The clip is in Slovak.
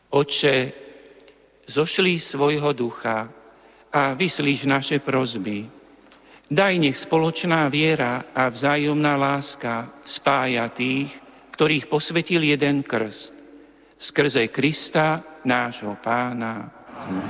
Otče, zošli svojho ducha a vyslíš naše prosby. Daj, nech spoločná viera a vzájomná láska spája tých, ktorých posvetil jeden krst. Skrze Krista, nášho Pána. Amen.